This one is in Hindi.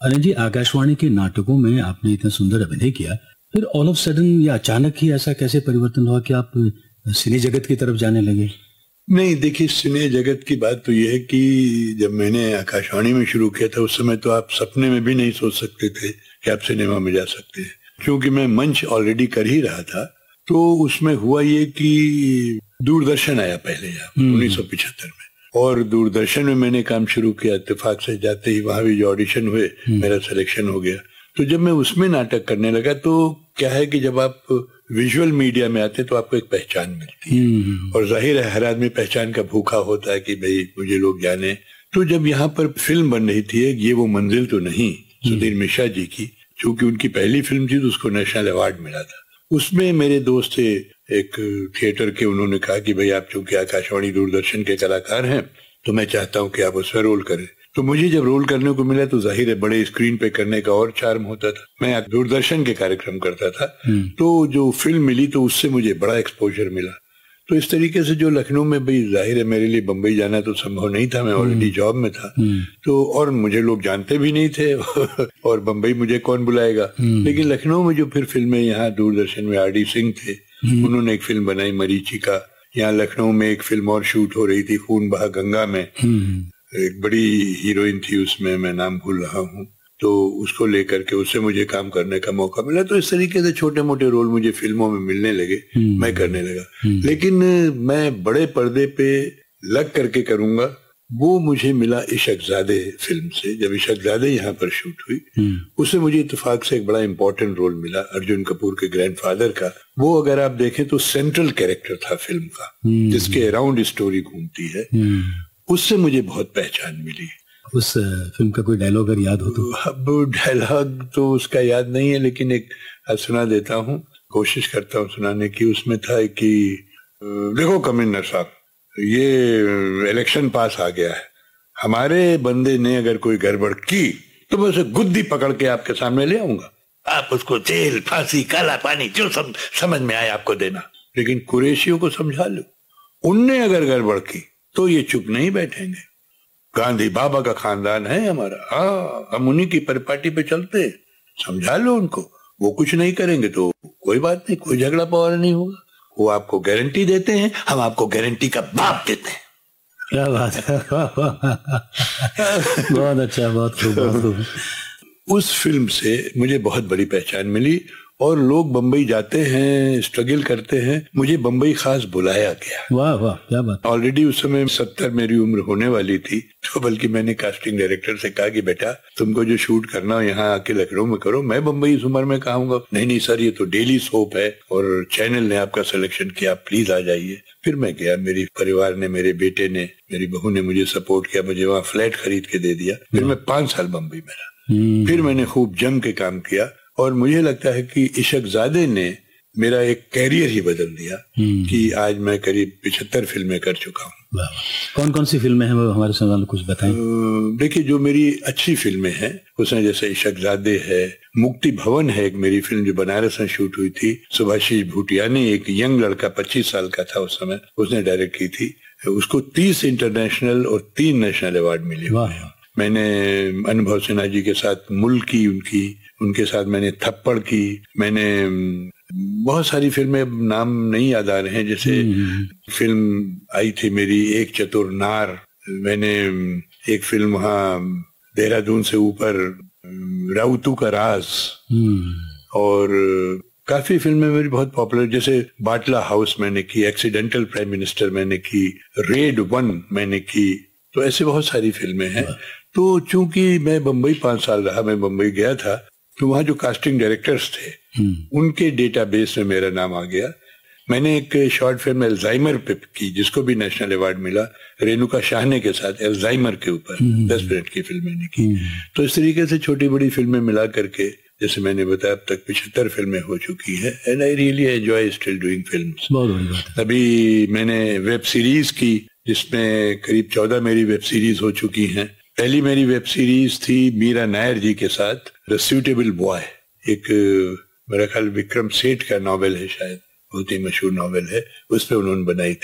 अनिल जी, आकाशवाणी के नाटकों में आपने इतना सुंदर अभिनय किया, फिर ऑल ऑफ सडन या अचानक ही ऐसा कैसे परिवर्तन हुआ कि आप सिने जगत की तरफ जाने लगे? नहीं, देखिए, सिने जगत की बात तो यह है कि जब मैंने आकाशवाणी में शुरू किया था उस समय तो आप सपने में भी नहीं सोच सकते थे कि आप सिनेमा में जा सकते हैं, क्योंकि मैं मंच ऑलरेडी कर ही रहा था। तो उसमें हुआ ये कि दूरदर्शन आया पहले 1975 में, और दूरदर्शन में मैंने काम शुरू किया। इत्तेफाक से जाते ही वहां भी जो ऑडिशन हुए, मेरा सिलेक्शन हो गया। तो जब मैं उसमें नाटक करने लगा तो क्या है कि जब आप विजुअल मीडिया में आते तो आपको एक पहचान मिलती है, और जाहिर है हर आदमी पहचान का भूखा होता है कि भाई मुझे लोग जाने। तो जब यहाँ पर फिल्म बन रही थी, ये वो मंजिल तो नहीं, सुधीर मिश्रा जी की, चूंकि उनकी पहली फिल्म थी तो उसको नेशनल अवार्ड मिला था। उसमें मेरे दोस्त थे एक थिएटर के, उन्होंने कहा कि भाई आप चूंकि आकाशवाणी दूरदर्शन के कलाकार हैं तो मैं चाहता हूं कि आप उसमें रोल करें। तो मुझे जब रोल करने को मिला तो जाहिर है बड़े स्क्रीन पे करने का और चार्म होता था। मैं दूरदर्शन के कार्यक्रम करता था, तो जो फिल्म मिली तो उससे मुझे बड़ा एक्सपोजर मिला। तो इस तरीके से जो लखनऊ में, भाई जाहिर है मेरे लिए बम्बई जाना तो संभव नहीं था, मैं ऑलरेडी जॉब में था, तो और मुझे लोग जानते भी नहीं थे और बम्बई मुझे कौन बुलाएगा। लेकिन लखनऊ में जो फिर फिल्में, यहाँ दूरदर्शन में आर.डी. सिंह थे, उन्होंने एक फिल्म बनाई मरीचिका। यहाँ लखनऊ में एक फिल्म और शूट हो रही थी, खून बहा गंगा में, एक बड़ी हीरोइन थी उसमें, मैं नाम भूल रहा हूँ, तो उसको लेकर के उससे मुझे काम करने का मौका मिला। तो इस तरीके से छोटे मोटे रोल मुझे फिल्मों में मिलने लगे, मैं करने लगा। लेकिन मैं बड़े पर्दे पे लग करके करूंगा, वो मुझे मिला इशकजादे फिल्म से। जब इशकजादे यहाँ पर शूट हुई, उससे मुझे इत्तेफाक से एक बड़ा इंपॉर्टेंट रोल मिला, अर्जुन कपूर के ग्रैंडफादर का। वो अगर आप देखें तो सेंट्रल कैरेक्टर था फिल्म का, जिसके अराउंड स्टोरी घूमती है। उससे मुझे बहुत पहचान मिली। उस फिल्म का कोई डायलॉग अगर याद हो तो? अब डायलॉग तो उसका याद नहीं है, लेकिन एक सुना देता हूँ, कोशिश करता हूँ सुनाने की। उसमें था कि देखो कमिश्नर साहब, ये इलेक्शन पास आ गया है, हमारे बंदे ने अगर कोई गड़बड़ की तो मैं उसे गुद्दी पकड़ के आपके सामने ले आऊंगा, आप उसको जेल, फांसी, काला पानी, जो समझ में आए आपको देना, लेकिन कुरैशियों को समझा लो, उनने अगर गड़बड़ की तो ये चुप नहीं बैठेंगे। गांधी बाबा का खानदान है हमारा, हाँ, हम उन्हीं की परिपाटी पे चलते हैं, समझा लो उनको, वो कुछ नहीं करेंगे तो कोई बात नहीं, कोई झगड़ा पवार नहीं होगा। वो आपको गारंटी देते हैं, हम आपको गारंटी का बाप देते हैं। क्या बात है बहुत अच्छा, बहुत खूब। उस फिल्म से मुझे बहुत बड़ी पहचान मिली, और लोग बम्बई जाते हैं, स्ट्रगल करते हैं, मुझे बम्बई खास बुलाया गया। वाह वाह, क्या बात। ऑलरेडी उस समय 70 मेरी उम्र होने वाली थी, तो बल्कि मैंने कास्टिंग डायरेक्टर से कहा कि बेटा तुमको जो शूट करना हो यहाँ आके लखनऊ में करो, मैं बम्बई इस उम्र में कहूंगा। नहीं सर, ये तो डेली सोप है और चैनल ने आपका सिलेक्शन किया, प्लीज आ जाइए। फिर मैं गया, मेरी परिवार ने, मेरे बेटे ने, मेरी बहू ने मुझे सपोर्ट किया, मुझे वहाँ फ्लैट खरीद के दे दिया। फिर मैं 5 साल बम्बई में रहा। फिर मैंने खूब जम के काम किया, और मुझे लगता है कि इशकजादे ने मेरा एक कैरियर ही बदल दिया कि आज मैं करीब 75 फिल्में कर चुका हूँ। कौन कौन सी फिल्में हैं वो हमारे सामने कुछ बताएं? देखिए, जो मेरी अच्छी फिल्में हैं उसमें जैसे इशकजादे है, मुक्ति भवन है, एक मेरी फिल्म जो बनारस में शूट हुई थी, सुभाषीष भूटिया ने, एक यंग लड़का 25 साल का था उस समय, उसने डायरेक्ट की थी। उसको 30 इंटरनेशनल और 3 नेशनल अवार्ड मिले। मैंने अनुभव सिन्हा जी के साथ मुल्क की, उनके साथ मैंने थप्पड़ की, मैंने बहुत सारी फिल्में, नाम नहीं याद आ रहे हैं, जैसे फिल्म आई थी मेरी एक चतुर नार, मैंने एक फिल्म वहाँ देहरादून से ऊपर, राउतू का राज, और काफी फिल्में मेरी बहुत पॉपुलर, जैसे बाटला हाउस मैंने की, एक्सीडेंटल प्राइम मिनिस्टर मैंने की, रेड 1 मैंने की। तो ऐसे बहुत सारी फिल्में हैं। तो चूंकि मैं बम्बई 5 साल रहा, मैं बम्बई गया था, तो वहाँ जो कास्टिंग डायरेक्टर्स थे उनके डेटाबेस में मेरा नाम आ गया। मैंने एक शॉर्ट फिल्म अल्जाइमर पे की, जिसको भी नेशनल अवार्ड मिला, रेणुका शाहने के साथ, अल्जाइमर के ऊपर 10 मिनट की फिल्म मैंने की। तो इस तरीके से छोटी बड़ी फिल्में मिला करके, जैसे मैंने बताया, अब तक 75 फिल्में हो चुकी है, and I really enjoy still doing films. बहुत बड़ी बात है। अभी मैंने वेब सीरीज की, जिसमें करीब 14 मेरी वेब सीरीज हो चुकी हैं। पहली मेरी वेब सीरीज थी मीरा नायर जी के साथ, द सूटेबल बॉय, एक मेरा ख्याल विक्रम सेठ का नॉवेल है, शायद बहुत ही मशहूर नॉवेल है, उस पर उन्होंने बनाई थी।